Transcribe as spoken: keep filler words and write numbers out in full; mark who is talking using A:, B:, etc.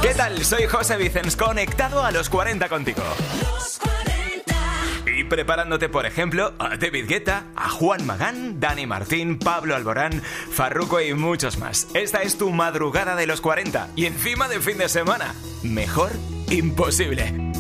A: ¿Qué tal? Soy José Vicens, conectado a los cuarenta contigo. Y preparándote, por ejemplo, a David Guetta, a Juan Magán, Dani Martín, Pablo Alborán, Farruko y muchos más. Esta es tu madrugada de los cuarenta y encima de fin de semana. Mejor imposible.